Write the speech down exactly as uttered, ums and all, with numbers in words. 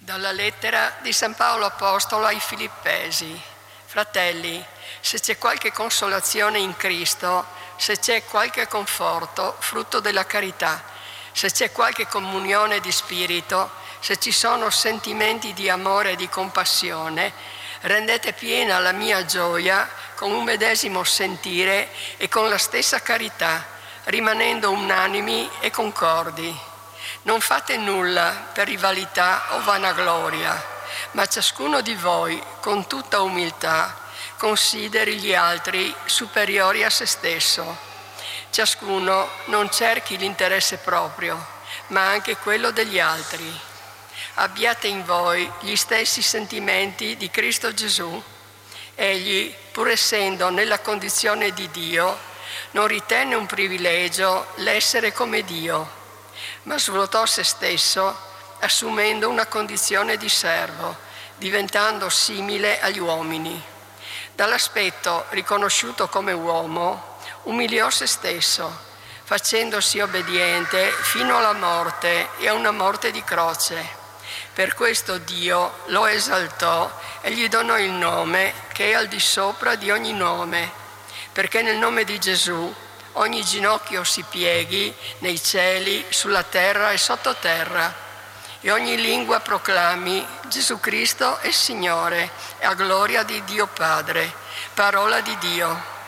Dalla lettera di San Paolo Apostolo ai Filippesi. Fratelli, se c'è qualche consolazione in Cristo, se c'è qualche conforto, frutto della carità, se c'è qualche comunione di spirito, se ci sono sentimenti di amore e di compassione, rendete piena la mia gioia con un medesimo sentire e con la stessa carità, rimanendo unanimi e concordi. Non fate nulla per rivalità o vanagloria, ma ciascuno di voi, con tutta umiltà, consideri gli altri superiori a se stesso. Ciascuno non cerchi l'interesse proprio, ma anche quello degli altri. Abbiate in voi gli stessi sentimenti di Cristo Gesù. Egli, pur essendo nella condizione di Dio, non ritenne un privilegio l'essere come Dio, ma svuotò se stesso, assumendo una condizione di servo, diventando simile agli uomini. Dall'aspetto riconosciuto come uomo, umiliò se stesso, facendosi obbediente fino alla morte e a una morte di croce. Per questo Dio lo esaltò e gli donò il nome che è al di sopra di ogni nome, perché nel nome di Gesù ogni ginocchio si pieghi nei cieli, sulla terra e sottoterra, e ogni lingua proclami Gesù Cristo è Signore, a gloria di Dio Padre. Parola di Dio.